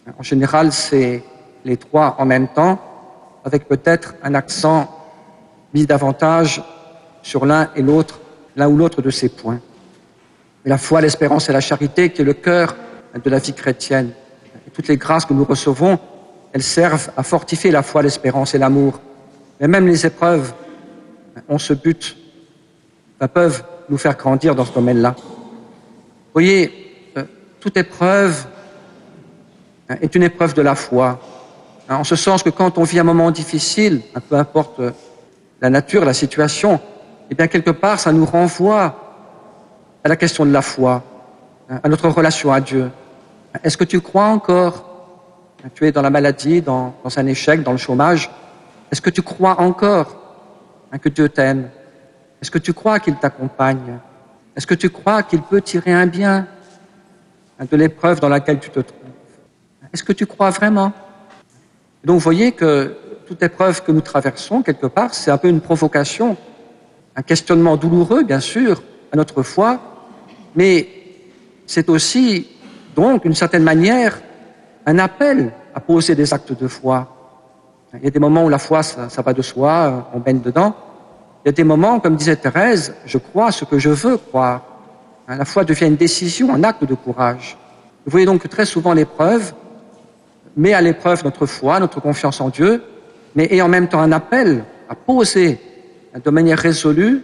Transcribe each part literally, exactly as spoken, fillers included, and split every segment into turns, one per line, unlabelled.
En général, c'est les trois en même temps, avec peut-être un accent mis davantage sur l'un et l'autre, l'un ou l'autre de ces points. Mais la foi, l'espérance et la charité, qui est le cœur de la vie chrétienne. Et toutes les grâces que nous recevons, elles servent à fortifier la foi, l'espérance et l'amour. Mais même les épreuves ont ce but, peuvent nous faire grandir dans ce domaine-là. Vous voyez, euh, toute épreuve hein, est une épreuve de la foi, hein, en ce sens que quand on vit un moment difficile, hein, peu importe euh, la nature, la situation, eh bien quelque part ça nous renvoie à la question de la foi, hein, à notre relation à Dieu. Est-ce que tu crois encore? Tu es dans la maladie, dans, dans un échec, dans le chômage. Est-ce que tu crois encore hein, que Dieu t'aime? Est-ce que tu crois qu'il t'accompagne? Est-ce que tu crois qu'il peut tirer un bien hein, de l'épreuve dans laquelle tu te trouves? Est-ce que tu crois vraiment? Donc vous voyez que toute épreuve que nous traversons, quelque part, c'est un peu une provocation, un questionnement douloureux, bien sûr, à notre foi, mais c'est aussi, donc, d'une certaine manière, un appel à poser des actes de foi. Il y a des moments où la foi, ça, ça va de soi, on baigne dedans. Il y a des moments, comme disait Thérèse, je crois ce que je veux croire. La foi devient une décision, un acte de courage. Vous voyez donc que très souvent l'épreuve met à l'épreuve notre foi, notre confiance en Dieu, mais est en même temps un appel à poser de manière résolue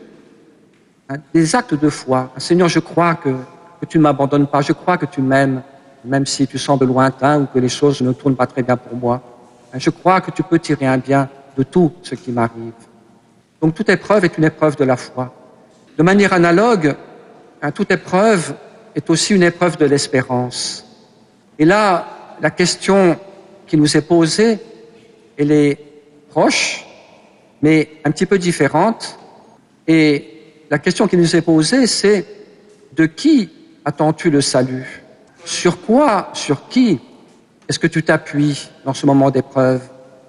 des actes de foi. Seigneur, je crois que, que tu ne m'abandonnes pas, je crois que tu m'aimes, même si tu sembles lointain ou que les choses ne tournent pas très bien pour moi. Je crois que tu peux tirer un bien de tout ce qui m'arrive. Donc toute épreuve est une épreuve de la foi. De manière analogue, toute épreuve est aussi une épreuve de l'espérance. Et là, la question qui nous est posée, elle est proche, mais un petit peu différente. Et la question qui nous est posée, c'est de qui attends-tu le salut? Sur quoi, sur qui est-ce que tu t'appuies dans ce moment d'épreuve?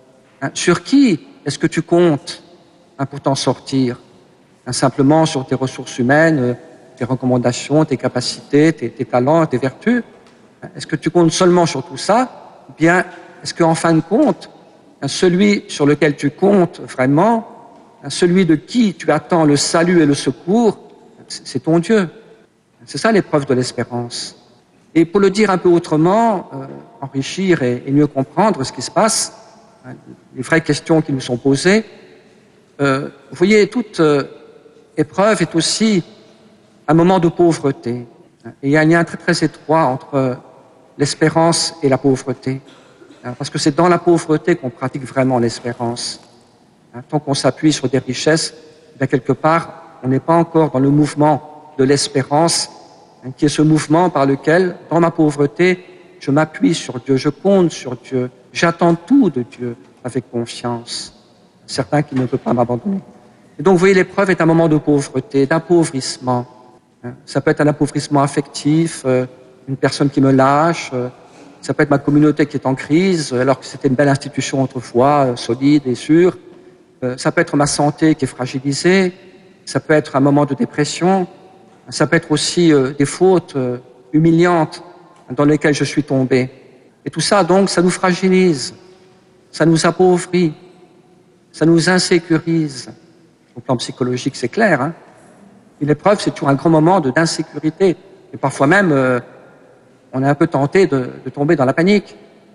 Sur qui est-ce que tu comptes pour t'en sortir? Simplement sur tes ressources humaines, tes recommandations, tes capacités, tes, tes talents, tes vertus? Est-ce que tu comptes seulement sur tout ça? Ou bien est-ce qu'en fin de compte, celui sur lequel tu comptes vraiment, celui de qui tu attends le salut et le secours, c'est ton Dieu. C'est ça l'épreuve de l'espérance. Et pour le dire un peu autrement, euh, enrichir et, et mieux comprendre ce qui se passe, hein, les vraies questions qui nous sont posées, euh, vous voyez, toute euh, épreuve est aussi un moment de pauvreté. Et il y a un lien très très étroit entre l'espérance et la pauvreté. Hein, parce que c'est dans la pauvreté qu'on pratique vraiment l'espérance. Hein, tant qu'on s'appuie sur des richesses, bien quelque part, on n'est pas encore dans le mouvement de l'espérance, hein, qui est ce mouvement par lequel, dans ma pauvreté, je m'appuie sur Dieu, je compte sur Dieu, j'attends tout de Dieu avec confiance. Certain qu'il ne peut pas m'abandonner. Et donc, vous voyez, l'épreuve est un moment de pauvreté, d'appauvrissement. Ça peut être un appauvrissement affectif, une personne qui me lâche, ça peut être ma communauté qui est en crise, alors que c'était une belle institution autrefois, solide et sûre. Ça peut être ma santé qui est fragilisée, ça peut être un moment de dépression, ça peut être aussi des fautes humiliantes dans lesquelles je suis tombé. Et tout ça, donc, ça nous fragilise, ça nous appauvrit, ça nous insécurise. Au plan psychologique, c'est clair. Hein. Une épreuve, c'est toujours un grand moment de, d'insécurité. Et parfois même, euh, on est un peu tenté de, de tomber dans la panique.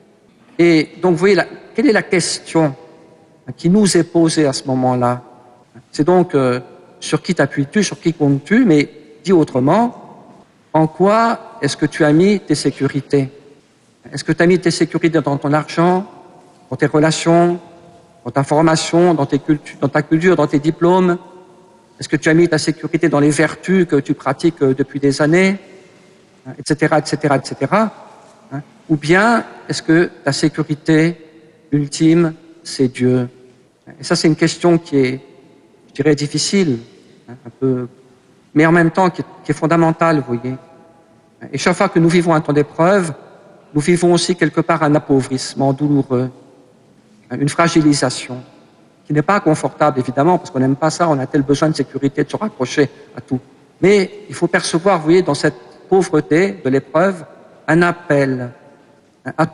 Et donc, vous voyez, la, quelle est la question qui nous est posée à ce moment-là? C'est donc, euh, sur qui t'appuies-tu, sur qui comptes-tu? Mais dit autrement, en quoi est-ce que tu as mis tes sécurités? Est-ce que tu as mis tes sécurités dans ton argent, dans tes relations, dans ta formation, dans, tes cultures, dans ta culture, dans tes diplômes? Est-ce que tu as mis ta sécurité dans les vertus que tu pratiques depuis des années, et cetera, et cetera, et cetera. Ou bien est-ce que ta sécurité ultime, c'est Dieu? Et ça, c'est une question qui est, je dirais, difficile, un peu, mais en même temps qui est, qui est fondamentale, vous voyez. Et chaque fois que nous vivons un temps d'épreuve, nous vivons aussi quelque part un appauvrissement douloureux, une fragilisation, qui n'est pas confortable, évidemment, parce qu'on n'aime pas ça, on a tel besoin de sécurité, de se raccrocher à tout. Mais il faut percevoir, vous voyez, dans cette pauvreté de l'épreuve, un appel à